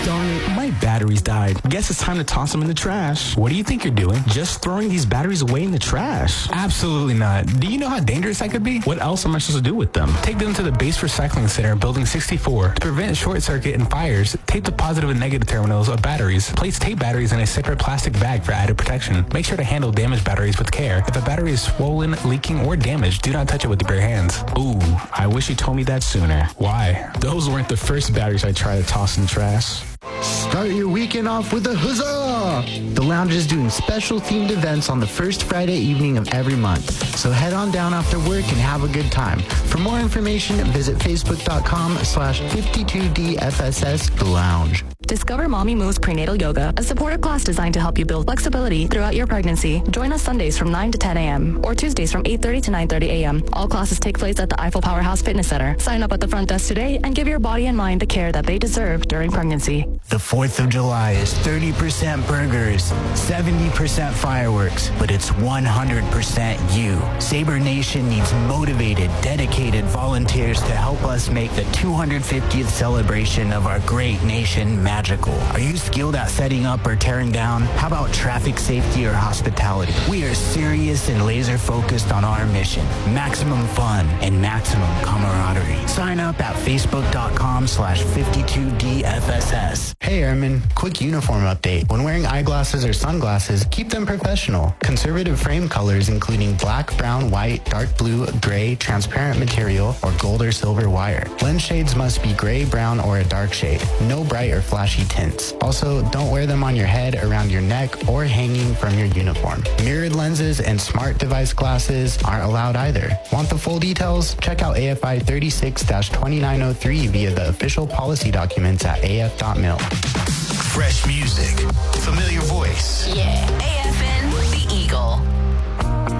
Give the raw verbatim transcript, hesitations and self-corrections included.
Darn it, my batteries died. Guess it's time to toss them in the trash. What do you think you're doing? Just throwing these batteries away in the trash? Absolutely not. Do you know how dangerous that could be? What else am I supposed to do with them? Take them to the Base Recycling Center, Building sixty-four. To prevent short circuit and fires, tape the positive and negative terminals of batteries. Place tape batteries in a separate plastic bag for added protection. Make sure to handle damaged batteries with care. If a battery is swollen, leaking, or damaged, do not touch it with your bare hands. Ooh, I wish you told me that sooner. Why? Those weren't the first batteries I tried to toss in the trash. Start your weekend off with a huzzah! The Lounge is doing special themed events on the first Friday evening of every month. So head on down after work and have a good time. For more information, visit facebook.com slash 52DFSS The Lounge. Discover Mommy Moves Prenatal Yoga, a supportive class designed to help you build flexibility throughout your pregnancy. Join us Sundays from nine to ten a.m. or Tuesdays from eight thirty to nine thirty a.m. All classes take place at the Eiffel Powerhouse Fitness Center. Sign up at the front desk today and give your body and mind the care that they deserve during pregnancy. The fourth of July is thirty percent burgers, seventy percent fireworks, but it's one hundred percent you. Sabre Nation needs motivated, dedicated volunteers to help us make the two hundred fiftieth celebration of our great nation magical. Are you skilled at setting up or tearing down? How about traffic safety or hospitality? We are serious and laser focused on our mission. Maximum fun and maximum camaraderie. Sign up at facebook.com slash 52DFSS. Hey Airman, quick uniform update. When wearing eyeglasses or sunglasses, keep them professional. Conservative frame colors including black, brown, white, dark blue, gray, transparent material, or gold or silver wire. Lens shades must be gray, brown, or a dark shade. No bright or flashy tints. Also, don't wear them on your head, around your neck, or hanging from your uniform. Mirrored lenses and smart device glasses aren't allowed either. Want the full details? Check out A F I thirty-six dash twenty-nine oh three via the official policy documents at A F dot mil.